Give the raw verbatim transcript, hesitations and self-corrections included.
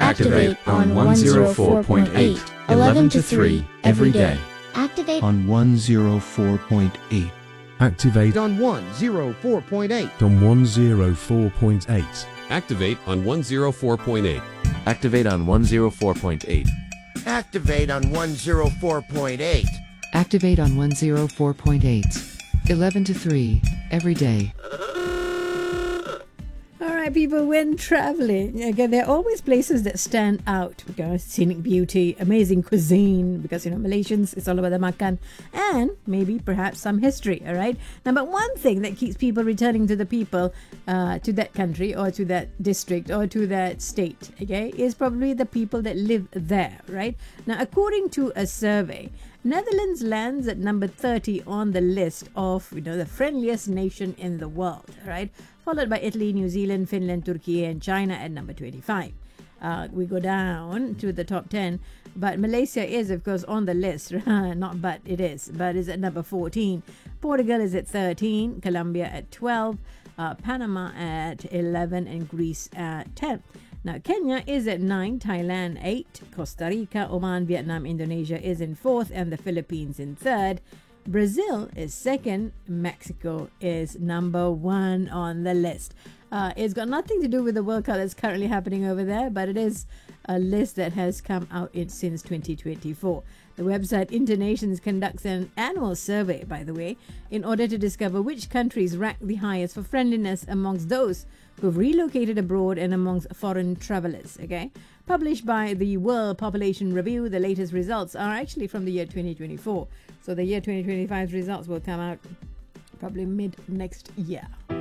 Activate on one oh four point eight, eleven to three, every day. Activate on one oh four point eight. Activate on one oh four point eight. on one oh four point eight. Activate on one oh four point eight. Activate on one oh four point eight. Activate on one oh four point eight. Activate on one oh four point eight. eleven to three, every day. All right, people, when traveling, again, there are always places that stand out because scenic beauty, amazing cuisine, because, you know, Malaysians, it's all about the makan, and maybe perhaps some history, all right? Now, but one thing that keeps people returning to the people, uh, to that country or to that district or to that state, okay, is probably the people that live there, right? Now, according to a survey, Netherlands lands at number thirty on the list of, you know, the friendliest nation in the world, right? Followed by Italy, New Zealand, Finland, Turkey, and China at number twenty-five. Uh, we go down to the top ten, but Malaysia is, of course, on the list. Not but, it is. But is at number fourteen. Portugal is at thirteen, Colombia at twelve, uh, Panama at eleven, and Greece at ten. Now, Kenya is at nine, Thailand eight, Costa Rica, Oman, Vietnam, Indonesia is in fourth, and the Philippines in third. Brazil is second. Mexico is number one on the list. Uh, it's got nothing to do with the World Cup that's currently happening over there, but it is a list that has come out in, since twenty twenty-four. The website Internations conducts an annual survey, by the way, in order to discover which countries rank the highest for friendliness amongst those who've relocated abroad and amongst foreign travelers, okay? Published by the World Population Review, the latest results are actually from the year twenty twenty-four. So the year twenty twenty-five's results will come out probably mid next year.